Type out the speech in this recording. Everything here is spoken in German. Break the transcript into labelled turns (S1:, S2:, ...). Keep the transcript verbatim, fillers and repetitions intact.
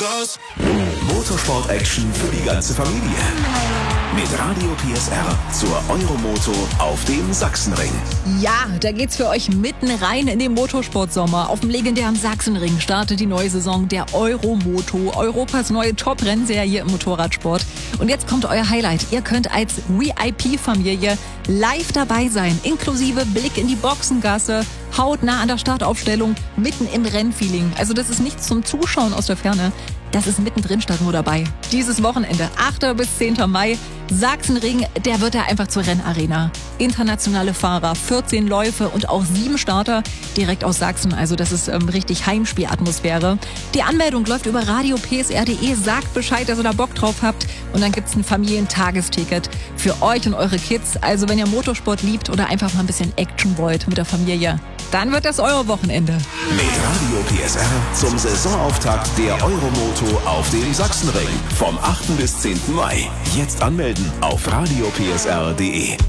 S1: Gas.
S2: Motorsport-Action für die ganze Familie. Mit Radio P S R zur Euromoto auf dem Sachsenring.
S3: Ja, da geht's für euch mitten rein in den Motorsportsommer. Auf dem legendären Sachsenring startet die neue Saison der Euromoto, Europas neue Top-Rennserie im Motorradsport. Und jetzt kommt euer Highlight. Ihr könnt als V I P-Familie live dabei sein, inklusive Blick in die Boxengasse, hautnah an der Startaufstellung, mitten im Rennfeeling. Also das ist nichts zum Zuschauen aus der Ferne. Das ist mittendrin statt nur dabei. Dieses Wochenende, achter bis zehnter Mai, Sachsenring, der wird da einfach zur Rennarena. Internationale Fahrer, vierzehn Läufe und auch sieben Starter direkt aus Sachsen. Also das ist ähm, richtig Heimspielatmosphäre. Die Anmeldung läuft über radio p s r punkt d e. Sagt Bescheid, dass ihr da Bock drauf habt. Und dann gibt's ein Familientagesticket für euch und eure Kids. Also wenn ihr Motorsport liebt oder einfach mal ein bisschen Action wollt mit der Familie, dann wird das euer Wochenende.
S2: Mit Radio P S R zum Saisonauftakt der Euromoto auf dem Sachsenring vom achten bis zehnten Mai. Jetzt anmelden auf radio p s r punkt d e.